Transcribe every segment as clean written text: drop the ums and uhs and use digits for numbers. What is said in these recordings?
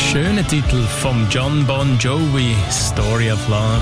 Schöner Titel vom Jon Bon Jovi, Story of Love.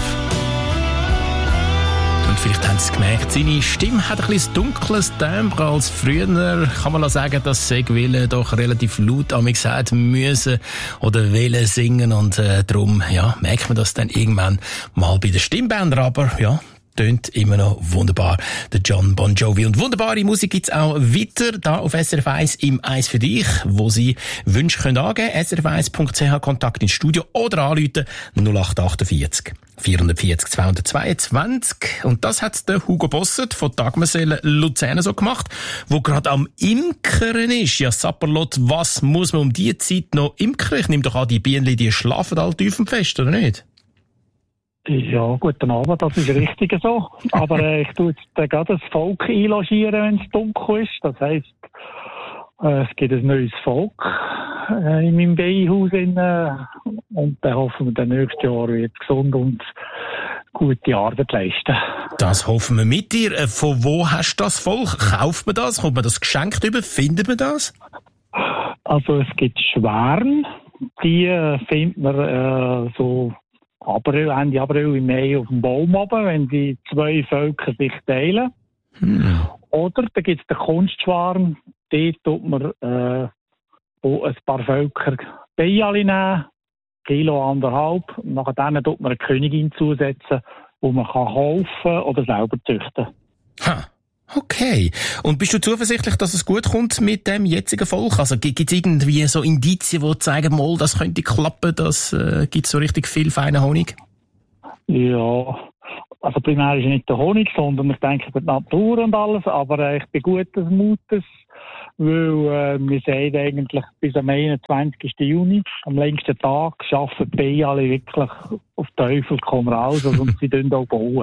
Und vielleicht haben Sie es gemerkt, seine Stimme hat ein bisschen dunkles Timbre als früher. Kann man sagen, dass sie doch relativ laut gesagt müssen oder wollen singen. Und darum merkt man das dann irgendwann mal bei den Stimmbändern. Aber ja, tönt immer noch wunderbar, der Jon Bon Jovi. Und wunderbare Musik gibt's auch weiter da auf SRF 1 im «Eis für dich», wo Sie Wünsche können angeben, srf1.ch, Kontakt ins Studio oder anrufen 0848 440 222. Und das hat der Hugo Bossert von Dagmersel Luzern so gemacht, wo gerade am Imkern ist. Ja, Sapperlot, was muss man um diese Zeit noch imkern? Ich nehme doch an, die Bienenli, die schlafen alle tief im Fest, oder nicht? Ja, guten Abend, das ist richtig so. Aber ich tue jetzt gerade das Volk einlogieren, wenn es dunkel ist. Das heisst, es gibt ein neues Volk in meinem Beihaus. Und dann hoffen wir, dann nächstes Jahr wird gesund und gute Arbeit leisten. Das hoffen wir mit dir. Von wo hast du das Volk? Kauft man das? Kommt man das geschenkt über? Findet man das? Also es gibt Schwärme. Die findet man so Ende April, im Mai auf dem Baum oben, wenn die zwei Völker sich teilen. Oder da gibt es den Kunstschwarm, dort tut man wo ein paar Völker Beijali nehmen, Kilo 1,5, und nach denen tut man eine Königin zusetzen, die man kann kaufen oder selber züchten. Okay. Und bist du zuversichtlich, dass es gut kommt mit dem jetzigen Volk? Also gibt es irgendwie so Indizien, die zeigen, mal, das könnte klappen, das gibt so richtig viel feinen Honig? Ja, also primär ist nicht der Honig, sondern ich denke die Natur und alles, aber ich bin gutes Mutes, weil wir sagen eigentlich bis am 21. Juni, am längsten Tag, arbeiten die alle wirklich auf Teufel komm raus und sie auch bauen.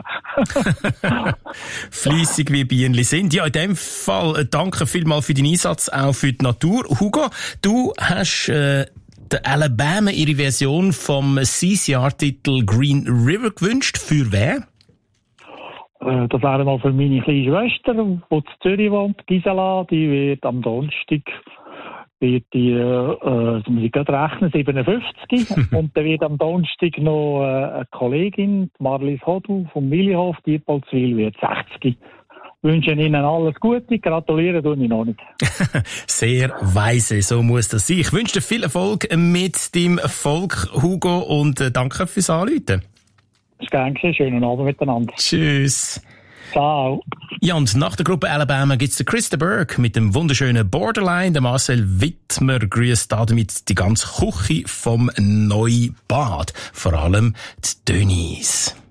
Fleissig wie Bienenli sind. Ja, in dem Fall danke vielmals für deinen Einsatz, auch für die Natur. Hugo, du hast der Alabama ihre Version vom CCR-Titel Green River gewünscht. Für wer? Das wäre mal für meine kleine Schwester, die in Zürich wohnt, Gisela. Die wird am Donnerstag, muss ich gerade rechnen, 57. Und dann wird am Donnerstag noch eine Kollegin, Marlies Hodu vom Millihof, Diepolzwil, wird 60. Ich wünsche Ihnen alles Gute, gratulieren tue ich noch nicht. Sehr weise, so muss das sein. Ich wünsche dir viel Erfolg mit deinem Volk, Hugo, und danke fürs Anrufen. Das ist gern geschehen. Schönen Abend miteinander. Tschüss. Ciao. Ja, und nach der Gruppe Alabama gibt's den Chris de Burgh mit dem wunderschönen Borderline. Der Marcel Wittmer grüßt damit die ganze Küche vom Neubad. Vor allem die Dönis.